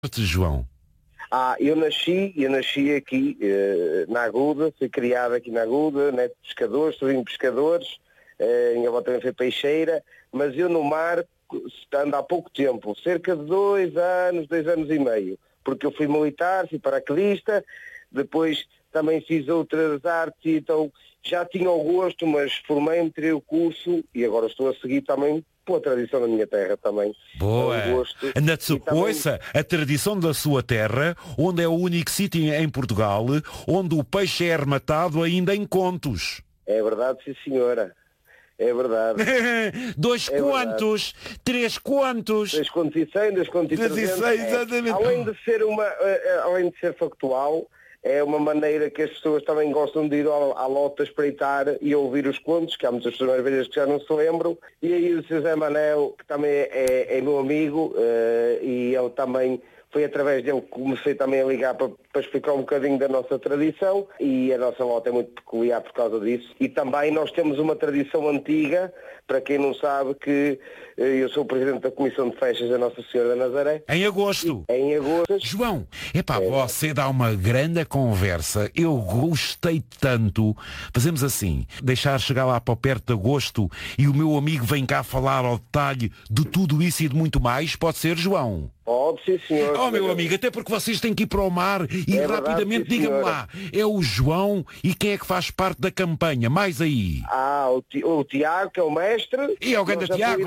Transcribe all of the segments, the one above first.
João? Eu nasci aqui na Aguda, fui criado aqui na Aguda, neto de pescadores, sobrinho de pescadores, minha avó também foi peixeira, mas eu no mar ando há pouco tempo, cerca de 2 anos e meio, porque eu fui militar, fui paraquedista, depois também fiz outras artes, então já tinha o gosto, mas formei-me, tirei o curso e agora estou a seguir também pela tradição da minha terra também. Boa! Ouça, a tradição da sua terra, onde é o único sítio em Portugal, onde o peixe é armatado ainda em contos. É verdade, sim senhora. É verdade. 2 contos, 3 contos. 2 contos e 100, 2 contos e 300. Além de ser factual, é uma maneira que as pessoas também gostam de ir à lota espreitar e ouvir os contos, que há muitas pessoas mais velhas que já não se lembram. E aí o Sr. Zé Manel, que também é meu amigo, e ele também, foi através dele que comecei também a ligar para explicar um bocadinho da nossa tradição, e a nossa lota é muito peculiar por causa disso. E também nós temos uma tradição antiga, para quem não sabe, que eu sou o Presidente da Comissão de Festas da Nossa Senhora da Nazaré. Em agosto. Em agosto. João, você dá uma grande conversa, eu gostei tanto. Fazemos assim, deixar chegar lá para perto de agosto e o meu amigo vem cá falar ao detalhe de tudo isso e de muito mais, pode ser, João? Pode, sim, senhor. Meu amigo, até porque vocês têm que ir para o mar e rapidamente diga-me lá, é o João e quem é que faz parte da campanha? Mais aí. O Tiago, que é o mestre. E é o grande Tiago.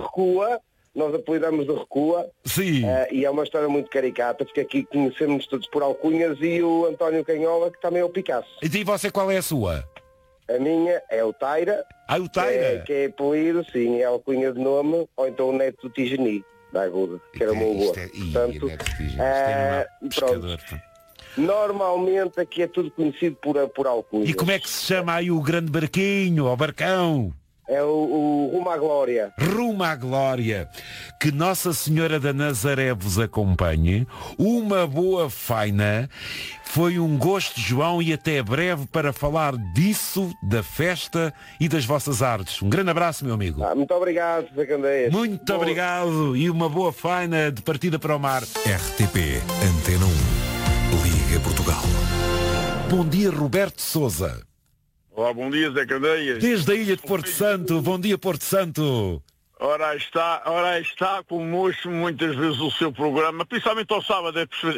Nós apelidamos de Recua. Sim. E é uma história muito caricata, porque aqui conhecemos todos por alcunhas, e o António Canhola, que também é o Picasso. E você, qual é a sua? A minha é o Taira. O Taira? Que é apelido, sim, é alcunha de nome, ou então o neto do Tijani, da Aguda, que era o meu avô. Portanto, pronto. Normalmente aqui é tudo conhecido por alcunhas. E como é que se chama aí o grande barquinho, o barcão? É o Rumo à Glória. Rumo à Glória. Que Nossa Senhora da Nazaré vos acompanhe. Uma boa faina. Foi um gosto, João, e até breve para falar disso, da festa e das vossas artes. Um grande abraço, meu amigo. Muito obrigado, Zé Candeias. Muito obrigado e uma boa faina de partida para o mar. RTP Antena 1. Liga Portugal. Bom dia, Roberto Sousa. Olá, bom dia, Zé Candeias. Desde a ilha de Porto Santo. Bom dia, Porto Santo. Ora está, como ouço muitas vezes o seu programa, principalmente ao sábado,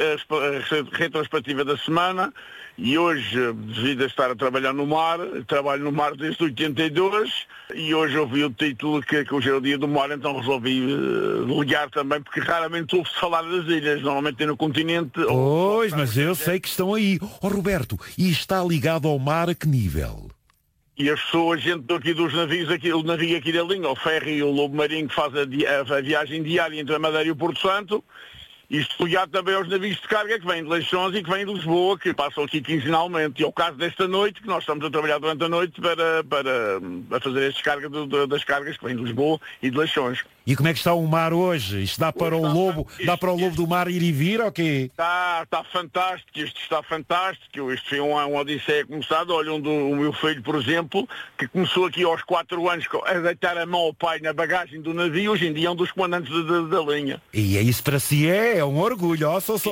a retrospectiva da semana, e hoje, devido a estar a trabalhar no mar, trabalho no mar desde 82, e hoje ouvi o título que hoje é o dia do mar, então resolvi ligar também, porque raramente ouve-se falar das ilhas, normalmente é no continente. Pois, mas eu sei que estão aí. Roberto, e está ligado ao mar a que nível? E as pessoas, gente aqui dos navios, o navio aqui da linha, o ferry e o lobo marinho, que faz a viagem diária entre a Madeira e o Porto Santo, isto ligado também aos navios de carga que vêm de Leixões e que vêm de Lisboa, que passam aqui quinzenalmente. E é o caso desta noite, que nós estamos a trabalhar durante a noite para fazer a descarga das cargas que vêm de Lisboa e de Leixões. E como é que está o mar hoje? Isto dá para o lobo do mar ir e vir ou quê? Está fantástico, isto está fantástico. Isto foi uma odisseia começada. Olha, o meu filho, por exemplo, que começou aqui aos 4 anos a deitar a mão ao pai na bagagem do navio, hoje em dia é um dos comandantes da linha. E é isso para si, é um orgulho, ó, Sousa.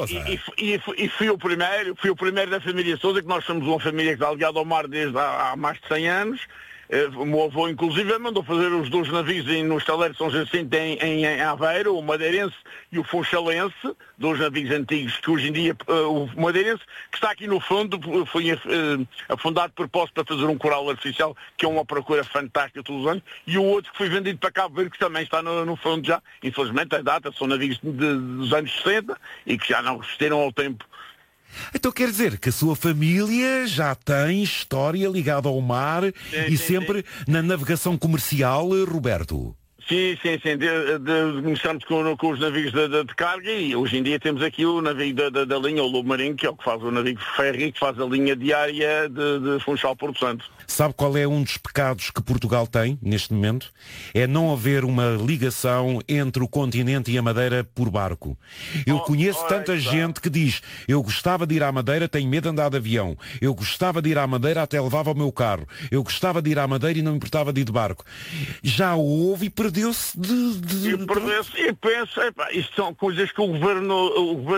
E fui o primeiro da família Sousa, que nós somos uma família que está ligada ao mar desde há mais de 100 anos. O meu avô, inclusive, mandou fazer os 2 navios no estaleiro de São Jacinto em Aveiro, o Madeirense e o Funchalense, 2 navios antigos que hoje em dia, o Madeirense, que está aqui no fundo, foi afundado de propósito para fazer um coral artificial, que é uma procura fantástica todos os anos, e o outro que foi vendido para Cabo Verde, que também está no fundo já, infelizmente a data, são navios dos anos 60 e que já não resistiram ao tempo. Então quer dizer que a sua família já tem história ligada ao mar e sempre na navegação comercial, Roberto? Sim. Começamos com os navios de carga e hoje em dia temos aqui o navio da linha, o Lobo Marinho, que é o que faz o navio ferry, que faz a linha diária de Funchal Porto Santo. Sabe qual é um dos pecados que Portugal tem neste momento? É não haver uma ligação entre o continente e a Madeira por barco. Eu conheço tanta gente que diz: eu gostava de ir à Madeira, tenho medo de andar de avião. Eu gostava de ir à Madeira, até levava o meu carro. Eu gostava de ir à Madeira e não me importava de ir de barco. Já houve e perdeu perdeu-se de... E perdeu-se, e pensa, epá, isto são coisas que o governo